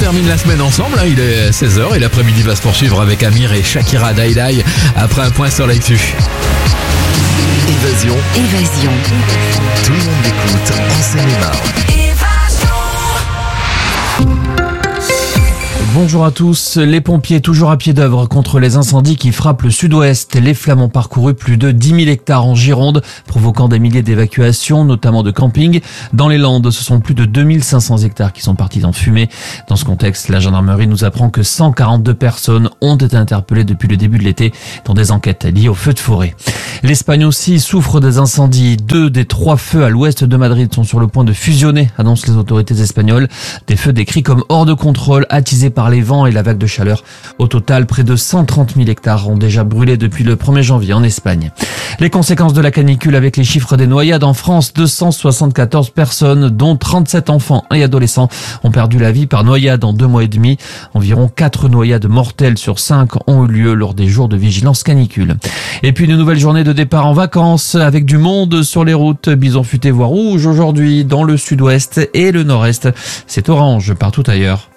termine la semaine ensemble, il est 16h et l'après-midi va se poursuivre avec Amir et Shakira Dailai après un point sur l'actu. Évasion. Tout le monde écoute en Seine-et-Marne. Bonjour à tous. Les pompiers toujours à pied d'œuvre contre les incendies qui frappent le sud-ouest. Les flammes ont parcouru plus de 10 000 hectares en Gironde, provoquant des milliers d'évacuations, notamment de camping. Dans les Landes, ce sont plus de 2500 hectares qui sont partis en fumée. Dans ce contexte, la gendarmerie nous apprend que 142 personnes ont été interpellées depuis le début de l'été dans des enquêtes liées aux feux de forêt. L'Espagne aussi souffre des incendies. 2 des 3 feux à l'ouest de Madrid sont sur le point de fusionner, annoncent les autorités espagnoles. Des feux décrits comme hors de contrôle, attisés par les vents et la vague de chaleur. Au total, près de 130 000 hectares ont déjà brûlé depuis le 1er janvier en Espagne. Les conséquences de la canicule avec les chiffres des noyades en France, 274 personnes, dont 37 enfants et adolescents, ont perdu la vie par noyade en 2 mois et demi. Environ 4 noyades mortelles sur 5 ont eu lieu lors des jours de vigilance canicule. Et puis une nouvelle journée de départ en vacances avec du monde sur les routes. Bison futé voire rouge aujourd'hui dans le sud-ouest et le nord-est. C'est orange partout ailleurs.